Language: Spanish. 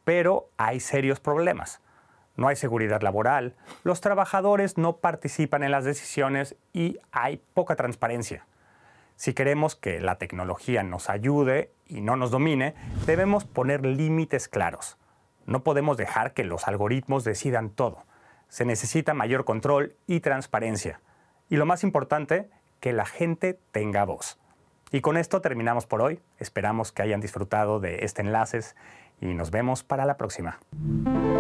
pero hay serios problemas. No hay seguridad laboral, los trabajadores no participan en las decisiones y hay poca transparencia. Si queremos que la tecnología nos ayude y no nos domine, debemos poner límites claros. No podemos dejar que los algoritmos decidan todo. Se necesita mayor control y transparencia. Y lo más importante, que la gente tenga voz. Y con esto terminamos por hoy. Esperamos que hayan disfrutado de este enlace y nos vemos para la próxima.